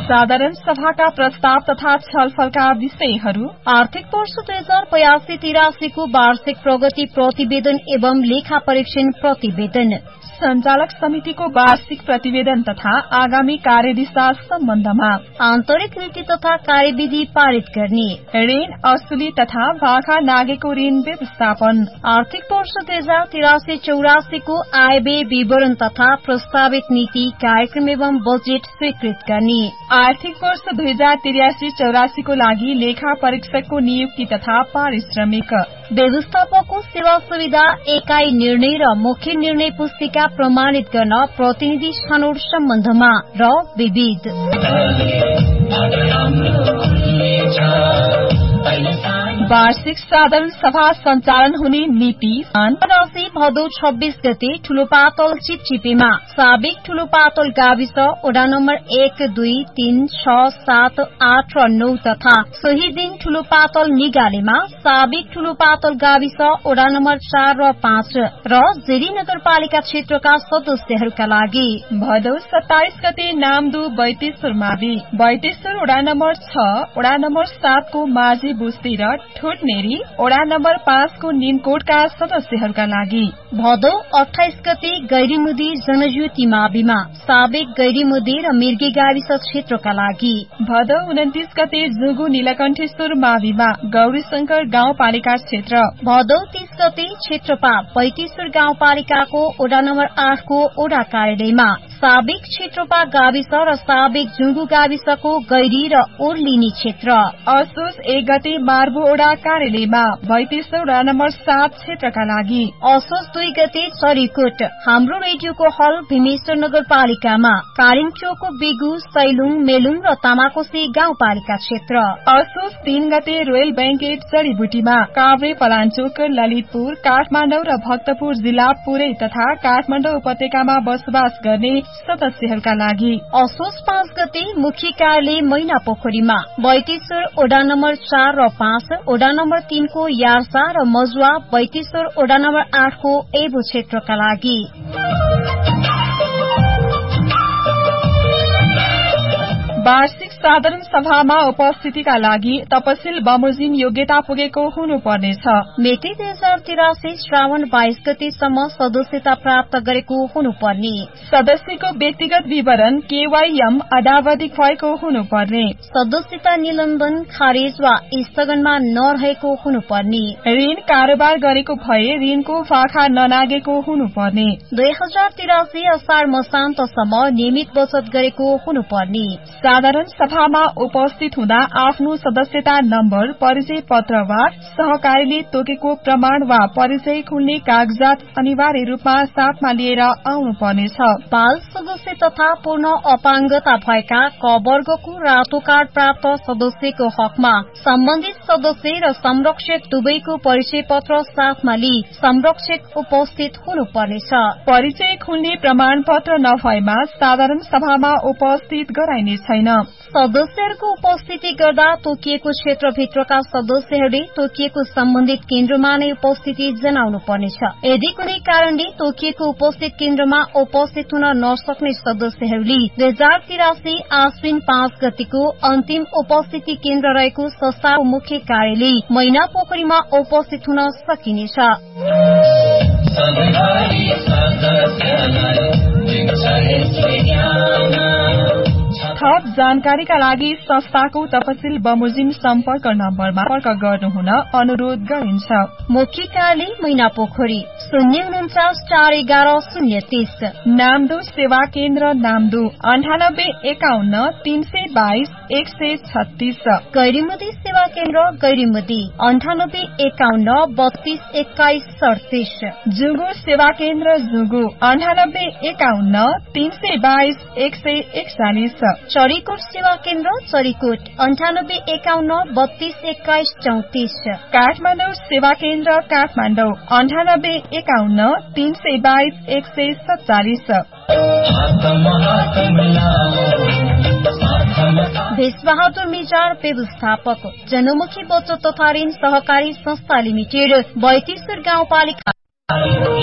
साधारण सभाका प्रस्ताव तथा छलफलका विषयहरू आर्थिक वर्ष 2082-83 को वार्षिक प्रगति प्रतिवेदन एवं लेखा परीक्षण प्रतिवेदन, संचालक समितिको वार्षिक प्रतिवेदन तथा आगामी कार्यदिशा सम्बन्धमा आन्तरिक नीति तथा कार्यविधि पारित गर्ने, ऋण असुली तथा भाखा नागेको ऋण व्यवस्थापन, आर्थिक वर्ष 2083-84 को आयव्यय विवरण तथा प्रस्तावित नीति कार्यक्रम एवं बजेट स्वीकृत गर्ने, आर्थिक वर्ष 2083-84 को लागि लेखा परीक्षकको नियुक्ति तथा पारिश्रमिक, व्यवस्थापकको सेवा सुविधा एकाई निर्णय र मुख्य निर्णय पुस्तिका प्रमाणित गर्न प्रतिनिधि छनौट सम्बन्धमा र विविध वार्षिक साधारण सभा सञ्चालन हुने नीति राशि भदौ 26 गते ठूलोपातल चिपचिपेमा साबिक ठूलोपातल गाविस वडा नम्बर 1, 2, 3, 6, 7, 8 र 9 तथा सोही दिन ठूलोपातल निगालेमा साबिक ठूलोपातल गाविस वडा नम्बर 4 र 5 र जेरी नगरपालिका क्षेत्रका सदस्यहरूका लागि भदौ 27 गते नामदु बैतेश्वर मावि बैतेश्वर वडा नम्बर 6 वडा नम्बर 7 को माझी बुस्ती र ठोटनेरी वडा नम्बर 5 को निमकोटका सदस्यहरूका लागि भदौ 28 गते गैरीमुदी जनज्योति माविमा साबिक गैरीमुदी र मिर्गे गाविस क्षेत्रका लागि भदौ 29 गते जुगु नीलकण्ठेश्वर माविमा गौरीशंकर गाउँपालिका क्षेत्र भदौ 30 गते क्षेत्रपा बैतेश्वर गाउँपालिकाको वडा नम्बर 8 को वडा कार्यालयमा साबिक क्षेत्रपा गाविस र साबिक जुगु गाविसको गैरी र ओर्लिनी क्षेत्र असोज 1 गते मार्बो वडा कार्यालयमा बैतेश्वर वडा नम्बर 7 क्षेत्रका लागि असोज 2 गते चरीकोट हाम्रो रेडियोको हल भीमेश्वर नगरपालिकामा कालिङचोकको बिगु सैलुङ मेलुङ र तामाकोसी गाउँपालिका क्षेत्र असोज 3 गते रोयल बैंकेट जडीबुटीमा काभ्रे पलाञ्चोक ललितपुर काठमाडौँ र भक्तपुर जिल्ला पुरै तथा काठमाडौँ उपत्यकामा बसोबास गर्ने सदस्यहरूका लागि असोज 5 गते मुख्य कार्यालय मैना पोखरीमा बैतेश्वर वडा नम्बर 4 र 5 वडा नम्बर 3 को यार्सा र मजुवा बैतेश्वर वडा नम्बर 8 को एबो क्षेत्रका लागि वार्षिक साधारण सभामा उपस्थितिका लागि तपसिल बमोजिम योग्यता पुगेको हुनुपर्नेछ। मेटी 2083 श्रावण 22 गतेसम्म सदस्यता प्राप्त गरेको हुनुपर्ने, सदस्यको व्यक्तिगत विवरण केवाईएम अदावधिक भएको हुनुपर्ने, सदस्यता निलम्बन खारेज वा स्थगनमा नरहेको हुनुपर्ने, ऋण कारोबार गरेको भए ऋणको फाखा ननागेको हुनुपर्ने, 2083 असार मसान्तसम्म नियमित बचत गरेको हुनुपर्ने, साधारण सभामा उपस्थित हुँदा आफ्नो सदस्यता नम्बर, परिचय पत्र वा सहकारीले तोकेको प्रमाण वा परिचय खुल्ने कागजात अनिवार्य रूपमा साथमा लिएर आउनुपर्नेछ। बाल सदस्य तथा पूर्ण अपाङ्गता भएका क वर्गको रातो कार्ड प्राप्त सदस्यको हकमा सम्बन्धित सदस्य र संरक्षक दुवैको परिचय पत्र साथमा लिई संरक्षक उपस्थित हुनुपर्नेछ। परिचय खुल्ने प्रमाण पत्र नभएमा साधारण सभामा उपस्थित गराइने छैन। सदस्यहरूको उपस्थिति गर्दा तोकिएको क्षेत्रभित्रका सदस्यहरूले तोकिएको सम्बन्धित केन्द्रमा नै उपस्थिति जनाउनु पर्नेछ। यदि कुनै कारणले तोकिएको उपस्थित केन्द्रमा उपस्थित हुन नसक्ने सदस्यहरूले 2083 आश्विन 5 गतिको अन्तिम उपस्थिति केन्द्र रहेको संस्थाको मुख्य कार्यालय मैना पोखरीमा उपस्थित हुन सकिनेछ। थप जानकारीका लागि संस्थाको तपसिल बमोजिम सम्पर्क नम्बरमा सम्पर्क गर्नुहुन अनुरोध गरिन्छ। मुख्य कार्यालय मैना पोखरी 049 411 030। नामदो सेवा केन्द्र नामदो 98 51 322 136। गैरीमुदी सेवा केन्द्र गैरीमुदी 98 51 32 21 37। जुगु सेवा केन्द्र जुगु 98 51 322 141। चरीकोट सेवा केन्द्र चरीकोट 98 51 32 21 34। काठमाडौँ सेवा केन्द्र काठमाडौँ 98 51 322 147। भेषबहादुर मिजार व्यवस्थापक जनमुखी बचत तथा ऋण सहकारी संस्था लिमिटेड बैतेश्वर गाउँपालिका